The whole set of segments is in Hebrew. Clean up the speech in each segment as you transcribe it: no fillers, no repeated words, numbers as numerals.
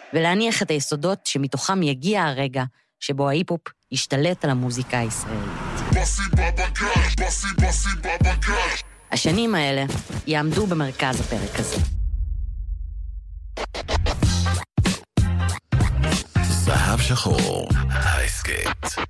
ולהניח את היסודות שמתוכם יגיע הרגע שבו ההיפ-הופ ישתלט על המוזיקה הישראלית. השנים האלה יעמדו במרכז הפרק הזה. זהב שחור, ההסכת.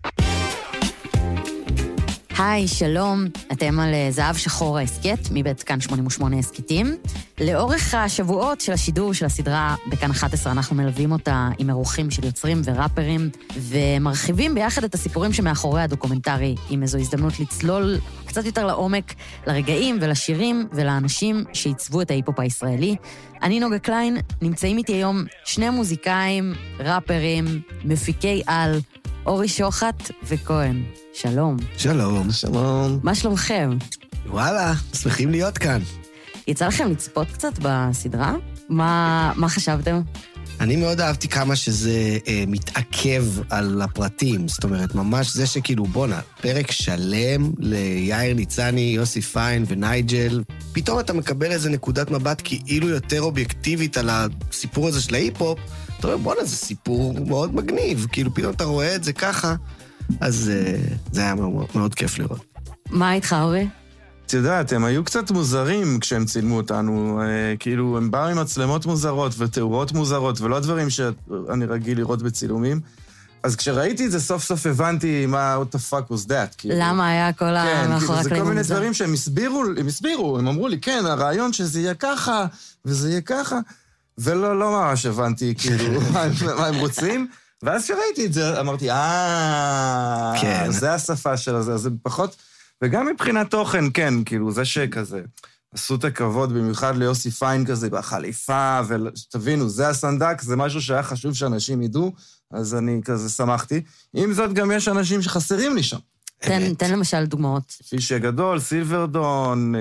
היי, שלום, אתם על זהב שחור ההסכת, מבית כאן 88 הסכתים. לאורך השבועות של השידור של הסדרה בכאן 11, אנחנו מלווים אותה עם אירוחים של יוצרים וראפרים, ומרחיבים ביחד את הסיפורים שמאחורי הדוקומנטרי, עם איזו הזדמנות לצלול קצת יותר לעומק, לרגעים ולשירים ולאנשים שעיצבו את ההיפ-הופ הישראלי. אני נוגה קליין, נמצאים איתי היום שני מוזיקאים, ראפרים, מפיקי על, אורי שוחט וכהן. שלום. שלום. שלום. מה שלומכם? וואלה, שמחים להיות כאן. יצא לכם לצפות קצת בסדרה? מה חשבתם? אני מאוד אהבתי כמה שזה מתעכב על הפרטים. זאת אומרת, ממש זה שכאילו בונה, פרק שלם ליאיר ניצני, יוסי פיין ונייג'ל. פתאום אתה מקבל איזה נקודת מבט כאילו יותר אובייקטיבית על הסיפור הזה של ההיפ-הופ. אתה אומר, בונה, זה סיפור מאוד מגניב. כאילו פתאום אתה רואה את זה ככה, אז זה היה מאוד כיף לראות. מה איתך, אורי? את יודעת, הם היו קצת מוזרים כשהם צילמו אותנו, כאילו הם באו עם מצלמות מוזרות ותאורות מוזרות, ולא דברים שאני רגיל לראות בצילומים. אז כשראיתי את זה, סוף סוף הבנתי מה, what the fuck was that, כאילו. למה היה כל כן, מאחורי כאילו, זה כל מיני דברים שהם הסבירו, הם אמרו לי, כן, הרעיון שזה יהיה ככה, וזה יהיה ככה, ולא ממש הבנתי, כאילו, מה הם רוצים. ואז שראיתי את זה, אמרתי, זה השפה של זה, זה פחות... וגם מבחינת תוכן, כן, כאילו, זה שכזה, עשו את הכבוד, במיוחד ליוסי פיין כזה, בחליפה, ותבינו, זה הסנדק, זה משהו שהיה חשוב שאנשים ידעו, אז אני כזה שמחתי. עם זאת, גם יש אנשים שחסרים לי שם. תן למשל דוגמאות. פיש הגדול, סילברדון,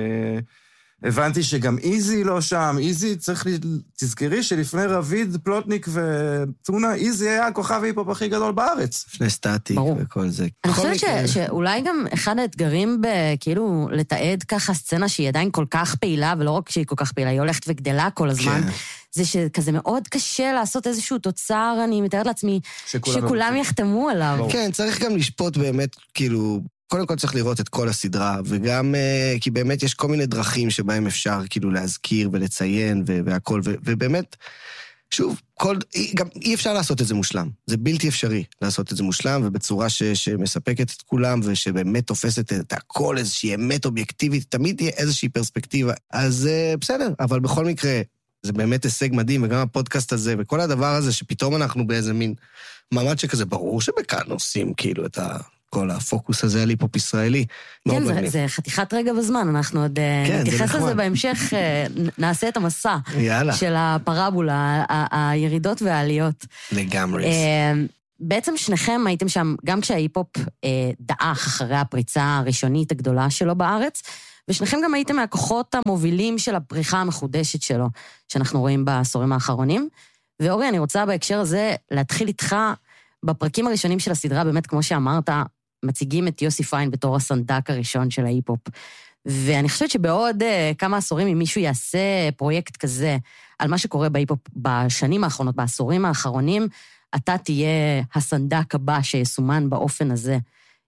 הבנתי שגם איזי לא שם, איזי תזכרי שלפני רביד, פלוטניק וטונה, איזי היה הכוכב ההיפ-הופ הכי גדול בארץ. לפני סטטיק וכל זה. אני חושבת שאולי גם אחד האתגרים כאילו לתעד ככה סצנה שהיא עדיין כל כך פעילה, ולא רק שהיא כל כך פעילה, היא הולכת וגדלה כל הזמן, זה שכזה מאוד קשה לעשות איזשהו תוצר, אני מתארת לעצמי, שכולם יחתמו עליו. כן, צריך גם לשפוט באמת, כאילו... קודם כל צריך לראות את כל הסדרה, וגם כי באמת יש כל מיני דרכים שבהם אפשר כאילו להזכיר ולציין והכל, ובאמת, שוב, גם אי אפשר לעשות את זה מושלם. זה בלתי אפשרי לעשות את זה מושלם, ובצורה שמספקת את כולם, ושבאמת תופסת את הכל, איזושהי אמת אובייקטיבית, תמיד תהיה איזושהי פרספקטיבה. אז בסדר, אבל בכל מקרה, זה באמת הישג מדהים, וגם הפודקאסט הזה, וכל הדבר הזה, שפתאום אנחנו באיזה מין מעמד שכזה, ברור שבכאן עושים כאילו את כל הפוקוס הזה על היפ-הופ ישראלי. כן, זה חתיכת רגע בזמן, אנחנו עוד נתייחס לזה בהמשך, נעשה את המסע של הפרבולה, הירידות והעליות. לגמרי. בעצם שניכם הייתם שם, גם כשההיפ-הופ דעך אחרי הפריצה הראשונית הגדולה שלו בארץ, ושניכם גם הייתם מהכוחות המובילים של הפריחה המחודשת שלו, שאנחנו רואים בעשורים האחרונים. ואורי, אני רוצה בהקשר הזה להתחיל איתך בפרקים הראשונים של הסדרה, באמת, כמו שאמרת, מציגים את יוסי פיין בתור הסנדק הראשון של ההיפ-הופ. ואני חושבת שבעוד כמה עשורים, אם מישהו יעשה פרויקט כזה, על מה שקורה בהיפ-הופ בשנים האחרונות, בעשורים האחרונים, אתה תהיה הסנדק הבא שיסומן באופן הזה.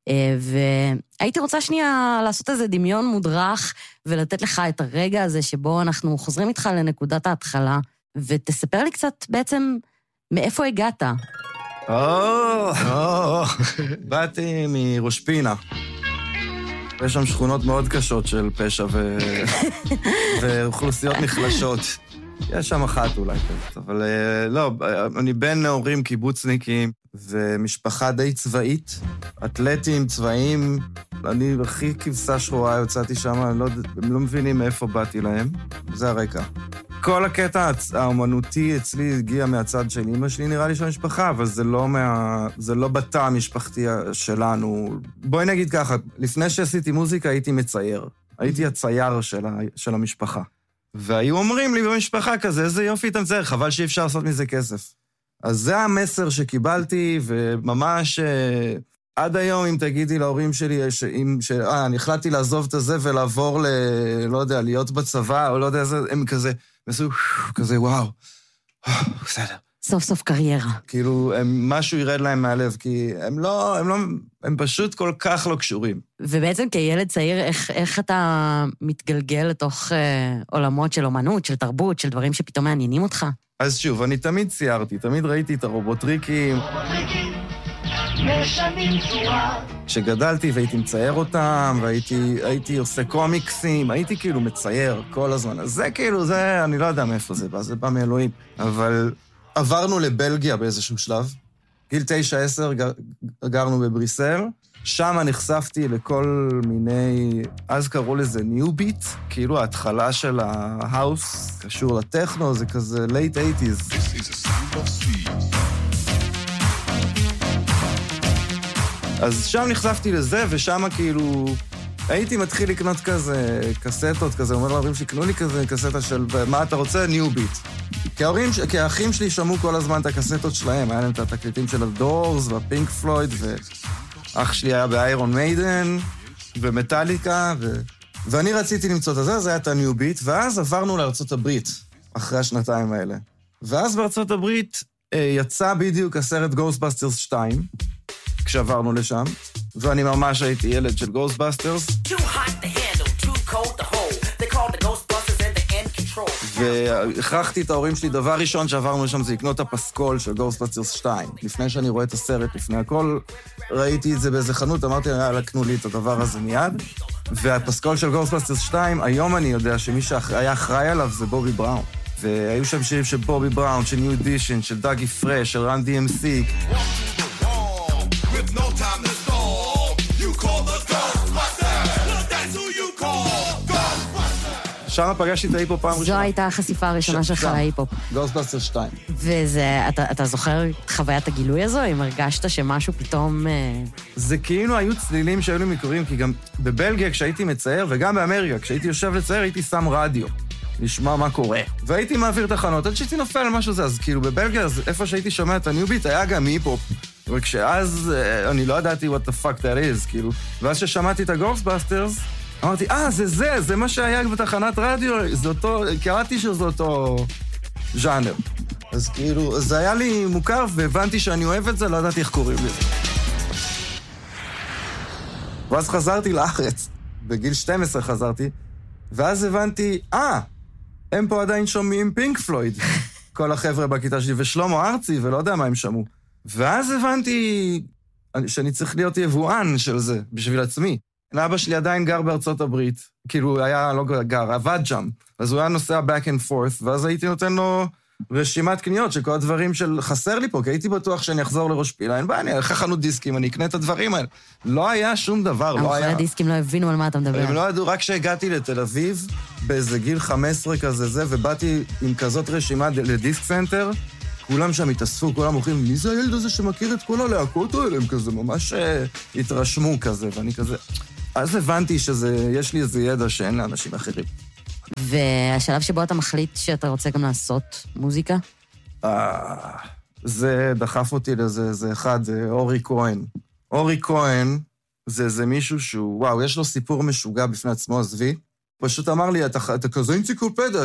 והייתי רוצה שנייה לעשות איזה דמיון מודרך, ולתת לך את הרגע הזה שבו אנחנו חוזרים איתך לנקודת ההתחלה, ותספר לי קצת בעצם מאיפה הגעת. באתי מראש פינה. יש שם שכונות מאוד קשות של פשע ואוכלוסיות נחלשות. יש שם אחת אולי כזאת, אבל לא, אני בן נאורים קיבוצניקים, ומשפחה די צבאית, אתלטים, צבאיים, אני הכי כבשה שחורה יוצאתי שם, הם לא מבינים מאיפה באתי להם, זה הרקע. כל הקטע האומנותי אצלי הגיע מהצד של אמא שלי, נראה לי של המשפחה, אבל זה לא בתא המשפחתי שלנו. בואי נגיד ככה, לפני שעשיתי מוזיקה הייתי מצייר, הייתי הצייר של המשפחה. והיו אומרים לי במשפחה כזה, איזה יופי אתה מצייר, חבל שאי אפשר לעשות מזה כסף. אז זה המסר שקיבלתי, וממש עד היום, אם תגידי להורים שלי, אני החלטתי לעזוב את זה ולעבור לא יודע, להיות בצבא, או לא יודע, הם כזה, כזה וואו, בסדר. סוף סוף קריירה. כאילו, משהו ירד להם מהלב, כי הם פשוט כל כך לא קשורים. ובעצם כילד צעיר, איך אתה מתגלגל לתוך עולמות של אומנות, של תרבות, של דברים שפתאום מעניינים אותך? אז שוב, אני תמיד ציירתי, תמיד ראיתי את הרובוטריקים. כשגדלתי והייתי מצייר אותם, והייתי עושה קומיקסים, הייתי כאילו מצייר כל הזמן. אז זה כאילו, אני לא יודע מאיפה זה בא, זה בא מאלוהים. אבל עברנו לבלגיה באיזשהו שלב. גיל 9-10 גרנו בבריסל, שם נחשפתי לכל מיני, אז קראו לזה ניו ביט, כאילו ההתחלה של ההאוס, קשור לטכנו, זה כזה late 80s. אז שם נחשפתי לזה, ושם כאילו הייתי מתחיל לקנות כזה קסטות, כזה, אומר להורים שיקנו לי כזה קסטה של מה אתה רוצה? ניו ביט. כי האחים שלי שמעו כל הזמן את הקסטות שלהם, היה להם את התקליטים של הדורס והפינק פלויד, ואח שלי היה באיירון מיידן ומטליקה, ואני רציתי למצוא את זה היה את הניו ביט, ואז עברנו לארצות הברית, אחרי השנתיים האלה. ואז בארצות הברית יצא בדיוק הסרט Ghostbusters 2, כשעברנו לשם, ואני ממש הייתי ילד של Ghostbusters. והכרחתי את ההורים שלי, דבר ראשון שעברנו לשם זה לקנות את הפסקול של Ghostbusters 2. לפני שאני רואה את הסרט, לפני הכל, ראיתי את זה באיזה חנות, אמרתי, יאללה, קנו לי את הדבר הזה מיד. והפסקול של Ghostbusters 2, היום אני יודע שמי שהיה אחראי עליו זה בובי בראון. והיו שם שירים של בובי בראון, של ניו אדישן, של דאגי פרש, של רן DMC. שם פגשתי את ההיפופ פעם ראשונה. זו הייתה החשיפה הראשונה שלך להיפופ. Ghostbusters 2. וזה, אתה זוכר את חוויית הגילוי הזו? אם הרגשת שמשהו פתאום... זה כאילו היו צלילים שהיו לי מקוריים, כי גם בבלגיה כשהייתי מצייר, וגם באמריקה, כשהייתי יושב לצייר, הייתי שם רדיו, לשמוע מה קורה. והייתי מעביר תחנות, עד שהייתי נופל על משהו זה, אז כאילו בבלגיה, אז איפה שהייתי שומע את הניו ביט, היה גם היפופ. וכשאז אני לא ידעתי what the fuck that is, כאילו. ואז ששמעתי את ה-Ghostbusters, אמרתי, זה מה שהיה בתחנת רדיו, זה אותו, קראתי שזה אותו ז'אנר. אז כאילו, זה היה לי מוכר, והבנתי שאני אוהב את זה, לא ידעתי איך קוראים לזה. ואז חזרתי לארץ, בגיל 12 חזרתי, ואז הבנתי, הם פה עדיין שומעים פינק פלויד, כל החבר'ה בכיתה שלי, ושלמה ארצי, ולא יודע מה הם שמעו. ואז הבנתי שאני צריך להיות יבואן של זה, בשביל עצמי. אבא שלי עדיין גר בארצות הברית, כאילו היה לא גר, עבד שם, אז הוא היה נוסע back and forth, ואז הייתי נותן לו רשימת קניות של כל הדברים של חסר לי פה, כי הייתי בטוח שאני אחזור לראש פילה, אין בעיה, אני אלך חנות דיסקים, אני אקנה את הדברים האלה. לא היה שום דבר, לא היה... המוכרי דיסקים לא הבינו על מה אתה מדבר. הם לא ידעו, רק כשהגעתי לתל אביב, באיזה גיל 15 כזה, ובאתי עם כזאת רשימה לדיסק סנטר, כולם שם התאספו, כולם הולכים, מי זה הילד הזה שמכיר את כל הלהקות האלה? הם כזה ממש התרשמו כזה, ואני כזה... אז הבנתי שיש לי איזה ידע שאין לאנשים אחרים. והשלב שבו אתה מחליט שאתה רוצה גם לעשות מוזיקה? זה דחף אותי לזה, זה אחד, זה אורי כהן. אורי כהן זה מישהו שהוא, וואו, יש לו סיפור משוגע בפני עצמו, עזבי. פשוט אמר לי, אתה כזה אנציקלופדיה,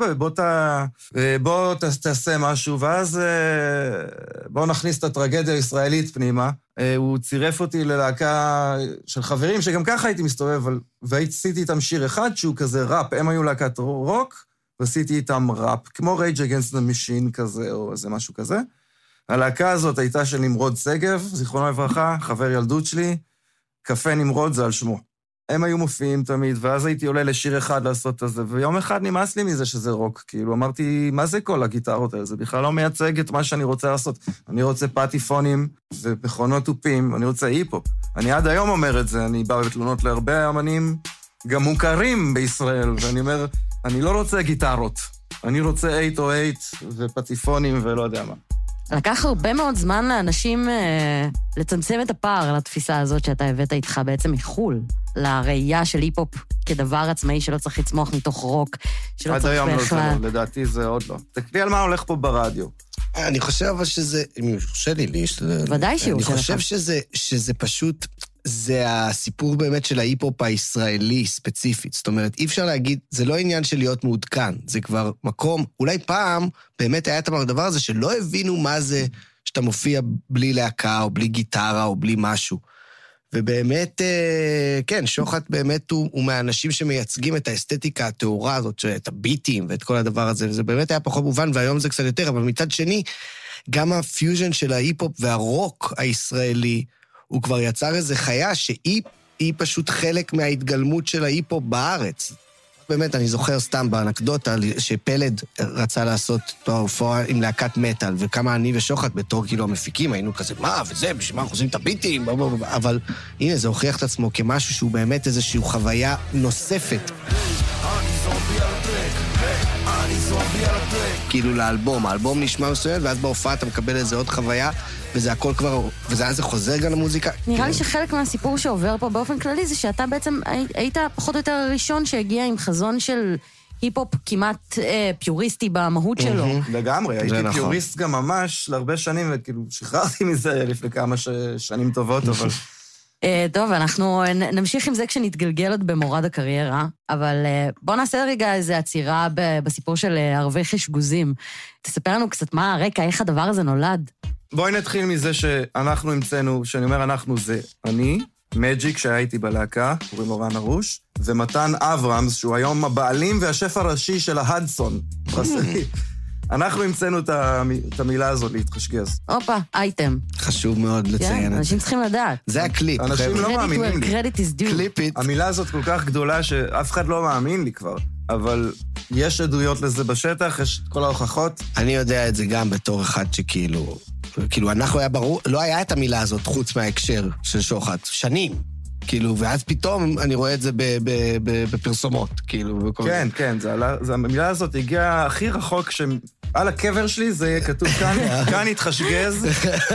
בוא תעשה משהו, ואז בוא נכניס את הטרגדיה הישראלית פנימה. הוא צירף אותי ללהקה של חברים, שגם ככה הייתי מסתובב, ועשיתי איתם שיר אחד, שהוא כזה ראפ, הם היו להקת רוק, ועשיתי איתם ראפ, כמו Rage Against the Machine כזה, או איזה משהו כזה. הלהקה הזאת הייתה של נמרוד סגב, זיכרונו לברכה, חבר ילדות שלי, קפה נמרוד זה על שמו. הם היו מופיעים תמיד, ואז הייתי עולה לשיר אחד לעשות את זה, ויום אחד נמאס לי מזה שזה רוק, כאילו אמרתי, מה זה כל הגיטרות האלה? זה בכלל לא מייצג את מה שאני רוצה לעשות. אני רוצה פטיפונים ומכונות תופים, אני רוצה היפ-הופ. אני עד היום אומר את זה, אני בא בתלונות להרבה אמנים, גם מוכרים בישראל, ואני אומר, אני לא רוצה גיטרות, אני רוצה 808 ופטיפונים ולא יודע מה. לקח הרבה מאוד זמן לאנשים לצמצם את הפער לתפיסה הזאת שאתה הבאת איתך בעצם מחול, לראייה של היפ-הופ כדבר עצמאי שלא צריך לצמוח מתוך רוק, שלא צריך עד היום לא, לדעתי זה עוד לא. תקלי על מה הולך פה ברדיו. אני חושב אבל שזה, אם יורשה לי, ודאי שיורשה לך. אני חושב שזה פשוט, זה הסיפור באמת של ההיפ-הופ הישראלי ספציפית. זאת אומרת, אי אפשר להגיד, זה לא עניין של להיות מעודכן, זה כבר מקום, אולי פעם באמת היה את הדבר הזה שלא הבינו מה זה שאתה מופיע בלי להקה או בלי גיטרה או בלי משהו. ובאמת, כן, שוחט באמת הוא מהאנשים שמייצגים את האסתטיקה התאורה הזאת, את הביטים ואת כל הדבר הזה, וזה באמת היה פחות מובן, והיום זה קצת יותר, אבל מצד שני, גם הפיוז'ן של ההיפ-הופ והרוק הישראלי, הוא כבר יצר איזו חיה שהיא פשוט חלק מההתגלמות של ההיפ-הופ בארץ. באמת, אני זוכר סתם באנקדוטה שפלד רצה לעשות הופעה עם להקת מטל, וכמה אני ושוחט בתור כאילו המפיקים, היינו כזה, מה, וזה, בשביל מה אנחנו עושים את הביטים, אבל הנה, זה הוכיח את עצמו כמשהו שהוא באמת איזושהי חוויה נוספת. כאילו לאלבום, האלבום נשמע מסוים, ואז בהופעה אתה מקבל איזה עוד חוויה, וזה הכל כבר, וזה אז זה חוזר גם למוזיקה. נראה לי שחלק מהסיפור שעובר פה באופן כללי, זה שאתה בעצם היית פחות או יותר הראשון שהגיע עם חזון של היפ-הופ כמעט פיוריסטי במהות שלו. לגמרי, הייתי פיוריסט גם ממש להרבה שנים, וכאילו שחררתי מזה לפני כמה שנים טובות, אבל... טוב, אנחנו נמשיך עם זה כשנתגלגל עוד במורד הקריירה, אבל בוא נעשה רגע איזו עצירה בסיפור של ערבי חשגוזים. תספר לנו קצת מה הרקע, איך הדבר הזה נולד. בואי נתחיל מזה שאנחנו המצאנו, שאני אומר אנחנו זה אני, מג'יק שהיה איתי בלהקה, קוראים לו רן ארוש, ומתן אברמס, שהוא היום הבעלים והשף הראשי של ההדסון. אנחנו המצאנו את המילה הזאת להתחשגז. אופה, אייטם. חשוב מאוד לציין את זה. אנשים צריכים לדעת. זה הקליפ. אנשים לא מאמינים לי. Credit is due. קליפית. המילה הזאת כל כך גדולה שאף אחד לא מאמין לי כבר, אבל יש עדויות לזה בשטח, יש כל ההוכחות. אני יודע את זה גם בתור אחד שכאילו, אנחנו היה ברור, לא היה את המילה הזאת חוץ מההקשר של שוחט, שנים. כאילו, ואז פתאום אני רואה את זה בפרסומות, כאילו. כן, כן, המילה הזאת הגיעה הכי רחוק על הקבר שלי זה יהיה כתוב כאן התחשגז.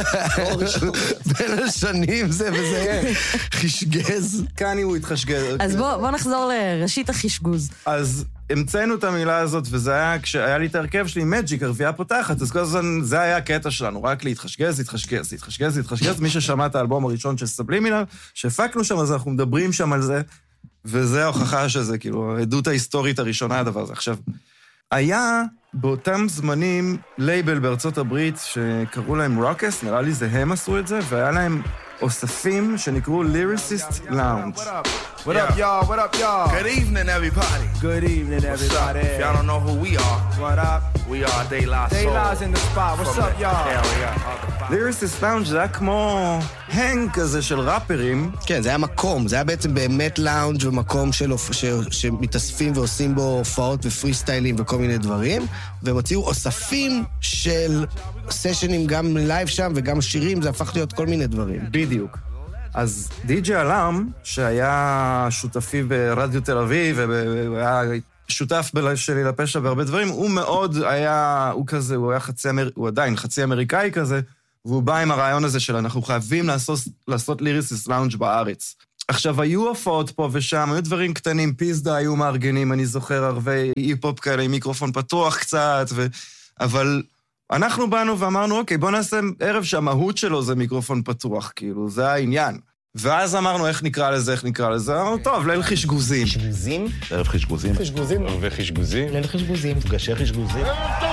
בין השנים זה וזה חשגז. כאן הוא התחשגז. אז בוא נחזור לראשית החשגוז. אז המצאנו את המילה הזאת, וזה היה כשהיה לי את הרכב שלי, מג'יק, הרביעה פותחת, אז כל הזמן זה היה הקטע שלנו, רק להתחשגז. מי ששמע את האלבום הראשון של סבלימינל, שהפקנו שם, אז אנחנו מדברים שם על זה, וזה ההוכחה שזה, כאילו, העדות ההיסטורית הראשונה, הדבר הזה. עכשיו, היה באותם זמנים לייבל בארצות הברית שקראו להם רוקס, נראה לי זה הם עשו את זה, והיה להם אוספים שנקראו Lyricist Lounge. What up, y'all? What up, y'all? Good evening, everybody. Good evening, everybody. If y'all don't know who we are, what up? We are De La Soul. De La's in the spot. What's up, y'all? Lyricist Lounge זה היה כמו הנג כזה של ראפרים. כן, זה היה מקום, זה היה בעצם באמת לאונג' ומקום שמתאספים ועושים בו הופעות ופרי סטיילים וכל מיני דברים, והם הוציאו אוספים של סשנים גם לייב שם וגם שירים, זה הפך להיות כל מיני דברים. בדיוק. אז די.ג'יי אלאם, שהיה שותפי ברדיו תל אביב, והוא היה שותף שלי לפשע בהרבה דברים, הוא מאוד היה, הוא היה הוא עדיין חצי אמריקאי כזה, והוא בא עם הרעיון הזה של אנחנו חייבים לעשות ליריסיס לאונג' בארץ. עכשיו, היו הופעות פה ושם, היו דברים קטנים, פיזדה היו מארגנים, אני זוכר ערבי היפ-הופ כאלה, עם מיקרופון פתוח קצת, אבל אנחנו באנו ואמרנו, אוקיי, בוא נעשה ערב שהמהות שלו זה מיקרופון פתוח, כאילו, זה העניין. ואז אמרנו, איך נקרא לזה? אמרנו, טוב, ליל חשגוזים. חשגוזים? ערב חשגוזים. חשגוזים. ערבי חשגוזים. ליל חשגוזים. מפגשי חשגוזים.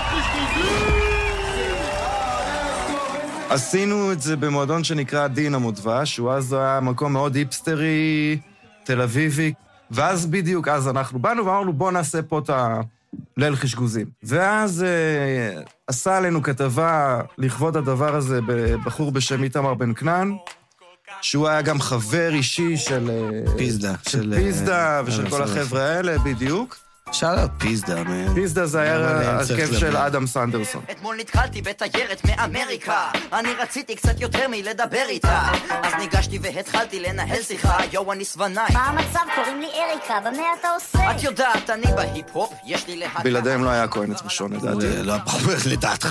עשינו את זה במועדון שנקרא דינמו דבש, שהוא אז היה מקום מאוד היפסטרי, תל אביבי, ואז בדיוק, אז אנחנו באנו ואמרנו, בוא נעשה פה את ליל חשגוזים. ואז עשה עלינו כתבה לכבוד הדבר הזה בבחור בשם איתמר בן כנען, שהוא היה גם חבר אישי של פיזדה. של פיזדה ושל כל החבר'ה האלה, בדיוק. שאלה פיזדה, מן. פיזדה זה היה הרכב של אדם סנדרסון. אתמול נתקלתי בתיירת מאמריקה, אני רציתי קצת יותר מלדבר איתה, אז ניגשתי והתחלתי לנהל שיחה, יו אני סבנאי. מה המצב? קוראים לי אריקה, במה אתה עושה? את יודעת, אני בהיפ-הופ, יש לי להקה. בלעדיהם לא היה כהן עצמשון, לדעתי. לא, לדעתך.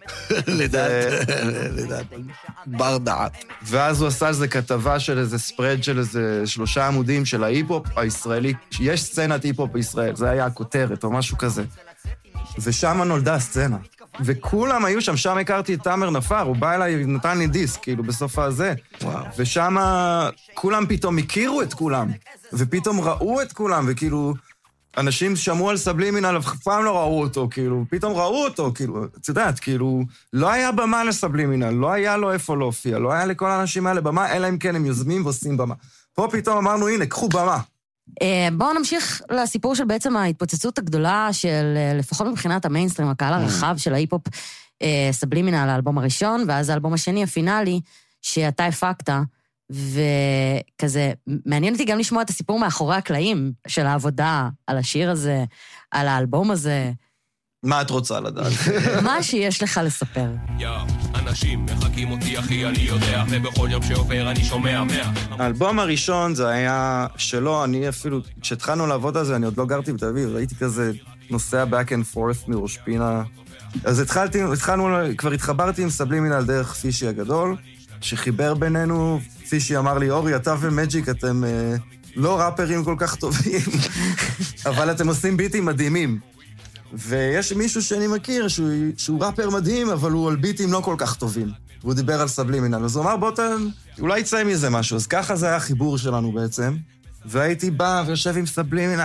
לדעת. בר דעת. ואז הוא עשה על זה כתבה של איזה ספרד של איזה 3 עמודים של ההיפ-הופ הישראלי. יש סצנת היפ-הופ בישראל, זה היה הכותרת או משהו כזה. ושם נולדה הסצנה. וכולם היו שם הכרתי את תאמר נפאר, הוא בא אליי, נתן לי דיסק, כאילו, בסוף הזה. וואו. ושם כולם פתאום הכירו את כולם, ופתאום ראו את כולם, וכאילו, אנשים שמעו על סבלימינל, אף פעם לא ראו אותו, כאילו, פתאום ראו אותו, כאילו, את יודעת, כאילו, לא היה במה לסבלימינל, לא היה לו איפה להופיע, לא היה לכל האנשים האלה במה, אלא אם כן הם יוזמים ועושים במה. פה פתאום אמרנו, הנה, קחו במה. בואו נמשיך לסיפור של בעצם ההתפוצצות הגדולה של, לפחות מבחינת המיינסטרים, הקהל הרחב של ההיפ-הופ סבלימינל, האלבום הראשון, ואז האלבום השני, הפינאלי, שאתה הפקת, וכזה, מעניין אותי גם לשמוע את הסיפור מאחורי הקלעים של העבודה על השיר הזה, על האלבום הזה. מה את רוצה לדעת? מה שיש לך לספר. אנשים מחכים אותי אחי, אני יודע, ובכל יום שעובר אני שומע 100. האלבום הראשון זה היה שלו, אני אפילו, כשהתחלנו לעבוד על זה, אני עוד לא גרתי בתל אביב, ראיתי כזה נוסע back and forth מראש פינה. אז כבר התחברתי עם סבלימינל דרך פישי הגדול, שחיבר בינינו, פישי אמר לי, אורי, אתה ומג'יק, אתם לא ראפרים כל כך טובים, אבל אתם עושים ביטים מדהימים. ויש מישהו שאני מכיר שהוא ראפר מדהים, אבל הוא על ביטים לא כל כך טובים. והוא דיבר על סבלימינל. אז הוא אמר, בוא אולי יצא מזה משהו. אז ככה זה היה החיבור שלנו בעצם. והייתי בא ויושב עם סבלימינל,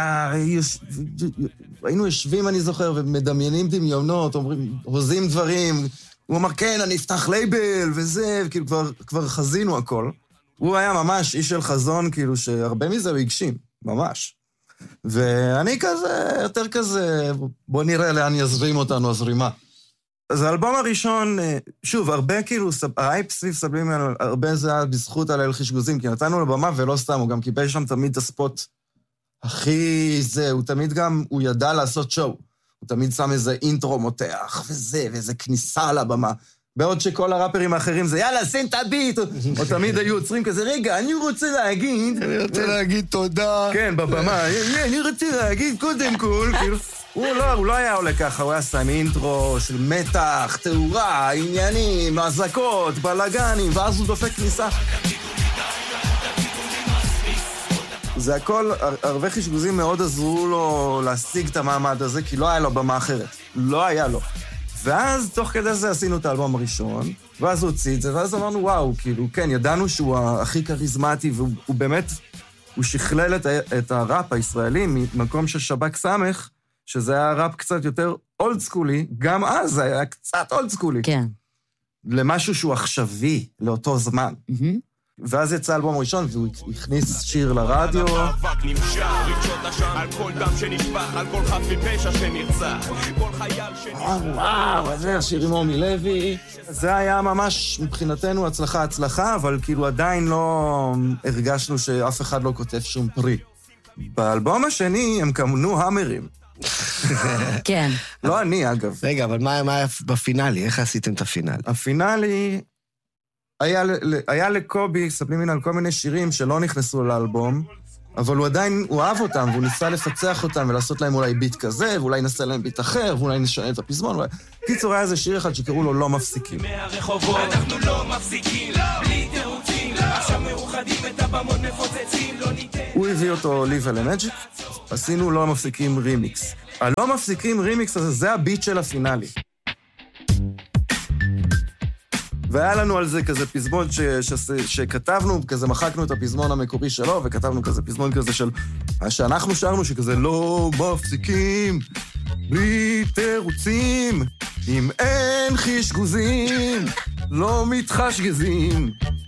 היינו יושבים, אני זוכר, ומדמיינים דמיונות, הוזים דברים. הוא אמר, כן, אני אפתח לייבל וזה, וכאילו כבר חזינו הכל. הוא היה ממש איש של חזון, כאילו שהרבה מזה הוא הגשים, ממש. ואני כזה, יותר כזה, בוא נראה לאן יזרים אותנו, הזרימה. אז האלבום הראשון, שוב, הרבה כאילו, האייפ סביב סבלימינל, הרבה זה היה בזכות על אל חשגוזים, כי נתנו לבמה ולא סתם, הוא גם קיבל שם תמיד את הספוט הכי זה, הוא תמיד גם, הוא ידע לעשות שואו, הוא תמיד שם איזה אינטרו מותח, וזה, ואיזה כניסה לבמה. בעוד שכל הראפרים האחרים זה, יאללה, שים את הביט, או תמיד היו עוצרים כזה, רגע, אני רוצה להגיד תודה. כן, בבמה, אני רוצה להגיד קודם כל, כאילו, הוא לא היה עולה ככה, הוא היה שם אינטרו של מתח, תאורה, עניינים, הזקות, בלגנים, ואז הוא דופק כניסה. זה הכל, הרבה חשגוזים מאוד עזרו לו להשיג את המעמד הזה, כי לא היה לו במה אחרת. לא היה לו. ואז תוך כדי זה עשינו את האלבום הראשון, ואז הוא הוציא את זה, ואז אמרנו, וואו, כאילו, כן, ידענו שהוא הכי כריזמטי, והוא באמת, הוא שכלל את הראפ הישראלי ממקום של שבק סמך, שזה היה ראפ קצת יותר אולד סקולי, גם אז זה היה קצת אולד סקולי. כן. למשהו שהוא עכשווי, לאותו זמן. ואז יצא אלבום ראשון, והוא הכניס שיר לרדיו. המאבק נמשך, רגשות אשם, על כל דם שנשפך, על כל חף מפשע שנרצח, כל חייל וואו, זה השיר עם אורמי לוי. זה היה ממש מבחינתנו הצלחה, אבל כאילו עדיין לא הרגשנו שאף אחד לא כותב שום פרי. באלבום השני הם כמונו המרים. כן. לא אני, אגב. רגע, אבל מה היה בפינאלי? איך עשיתם את הפינאלי? הפינאלי היה לקובי, סבלימינל, כל מיני שירים שלא נכנסו לאלבום, אבל הוא עדיין, הוא אהב אותם, והוא ניסה לפצח אותם ולעשות להם אולי ביט כזה, ואולי נעשה להם ביט אחר, ואולי נשנה את הפזמון. קיצור, היה איזה שיר אחד שקראו לו לא מפסיקים. מהרחובות, אנחנו לא מפסיקים, בלי תירוצים, עכשיו מאוחדים את הבמות מפוצצים, לא ניתן. הוא הביא אותו לי ולמג'יק, עשינו לא מפסיקים רימיקס. הלא מפסיקים רימיקס הזה, זה הביט של הפינאלי. והיה לנו על זה כזה פזמון שכתבנו, כזה מחקנו את הפזמון המקורי שלו, וכתבנו כזה פזמון כזה של... שאנחנו שרנו שכזה לא מפסיקים, בלי תירוצים, אם אין חשגוזים, לא מתחשגזים.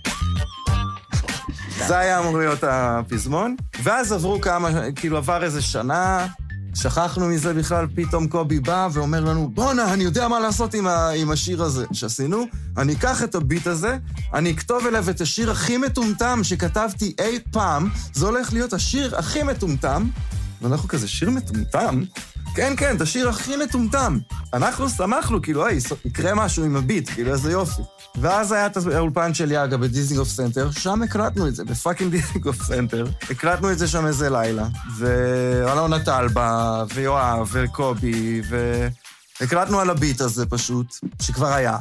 זה היה אמור להיות הפזמון. ואז עברו כאילו עבר איזה שנה, שכחנו מזה בכלל, פתאום קובי בא ואומר לנו, בונה, אני יודע מה לעשות עם השיר הזה שעשינו, אני אקח את הביט הזה, אני אכתוב אליו את השיר הכי מטומטם שכתבתי אי פעם, זה הולך להיות השיר הכי מטומטם, ואנחנו כזה, שיר מטומטם? כן, כן, את השיר הכי מטומטם. אנחנו שמחנו, כאילו, יקרה משהו עם הביט, כאילו, איזה יופי. ואז היה את האולפן של יאגה בדיזינגוף סנטר, שם הקלטנו את זה, בפאקינג דיזינגוף סנטר. הקלטנו את זה שם איזה לילה, ואלון נטל בא, ויואב, וקובי, והקלטנו על הביט הזה פשוט, שכבר היה.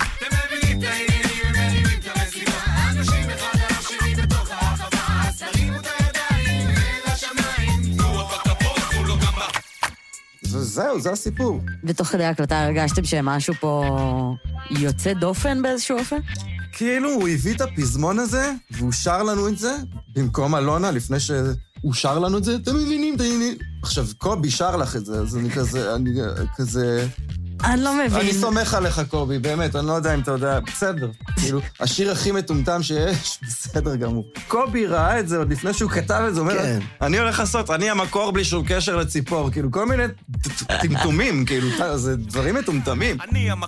וזהו, זה הסיפור. ותוך כדי ההקלטה הרגשתם שמשהו פה יוצא דופן באיזשהו אופן? כאילו הוא הביא את הפזמון הזה, והוא שר לנו את זה, במקום אלונה, לפני שהוא שר לנו את זה, אתם מבינים, עכשיו, קובי שר לך את זה, אז אני כזה... אני לא מבין. אני סומך עליך, קובי, באמת, אני לא יודע אם אתה יודע, בסדר. כאילו, השיר הכי מטומטם שיש, בסדר גמור. קובי ראה את זה עוד לפני שהוא כתב את זה, אומר, אני הולך לעשות, אני המקור בלי שום קשר לציפור, כאילו, כל מיני טמטומים, כאילו, זה דברים מטומטמים.